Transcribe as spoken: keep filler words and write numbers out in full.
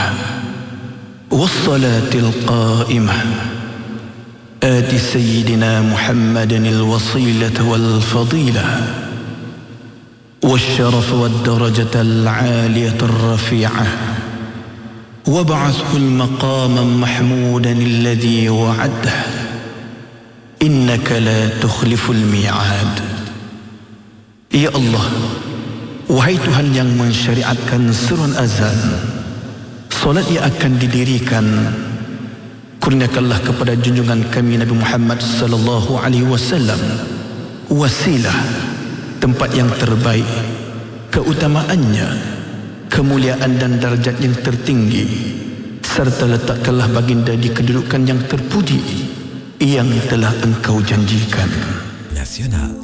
والصلاة القائمة آت سيدنا محمد الوصيلة والفضيلة والشرف والدرجة العالية الرفيعة وابعثه المقام محمودا الذي وعده إنك لا تخلف الميعاد. Ya Allah, wahai Tuhan yang mensyariatkan seruan azan, solat yang akan didirikan, kurniakanlah kepada junjungan kami Nabi Muhammad sallallahu alaihi wasallam wasilah, tempat yang terbaik, keutamaannya, kemuliaan dan darjat yang tertinggi, serta letakkanlah baginda di kedudukan yang terpuji yang telah engkau janjikan. Nasional